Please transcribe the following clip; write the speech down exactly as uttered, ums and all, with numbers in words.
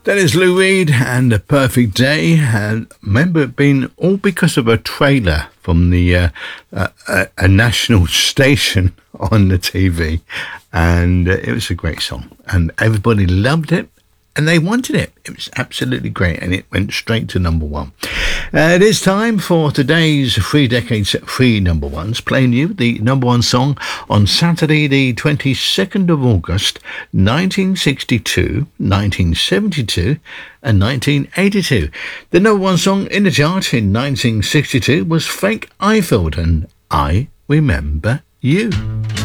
That is Lou Reed and A Perfect Day. And remember it being all because of a trailer from the uh, uh, a, a national station on the T V. And uh, it was a great song. And everybody loved it. And they wanted it. It was absolutely great. And it went straight to number one. Uh, it is time for today's Three Decades Three Number Ones. Playing you the number one song on Saturday the twenty-second of August, nineteen sixty-two, nineteen seventy-two and nineteen eighty-two. The number one song in the chart in nineteen sixty-two was Frank Ifield and I Remember You.